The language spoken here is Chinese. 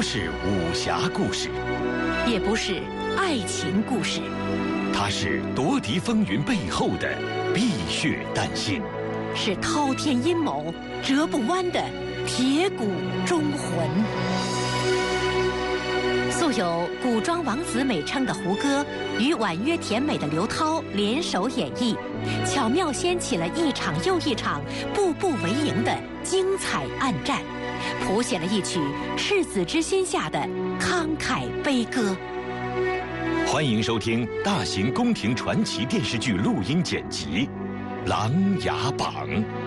是武侠故事， 也不是爱情故事， 它是夺嫡风云背后的碧血丹心， 是滔天阴谋折不弯的铁骨忠魂。素有古装王子美称的胡歌与婉约甜美的刘涛联手演绎，巧妙掀起了一场又一场步步为营的精彩暗战，谱写了一曲赤子之心下的慷慨悲歌。 欢迎收听大型宫廷传奇电视剧录音剪辑《琅琊榜》。